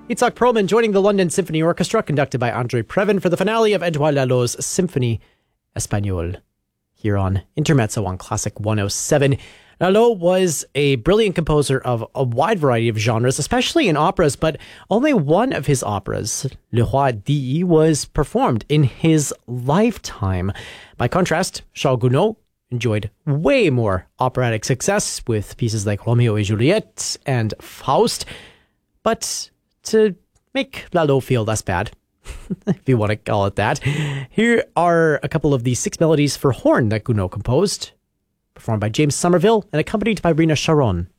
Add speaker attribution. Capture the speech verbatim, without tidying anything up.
Speaker 1: Itzhak Perlman joining the London Symphony Orchestra, conducted by André Previn, for the finale of Edouard Lalo's Symphonie Espagnole, here on Intermezzo on Classic one oh seven. Lalo was a brilliant composer of a wide variety of genres, especially in operas, but only one of his operas, Le Roi d'Y, was performed in his lifetime. By contrast, Charles Gounod enjoyed way more operatic success with pieces like Romeo et Juliet and Faust. But to make Lalo feel less bad, if you want to call it that, here are a couple of the six melodies for horn that Gounod composed, performed by James Somerville and accompanied by Rina Sharon.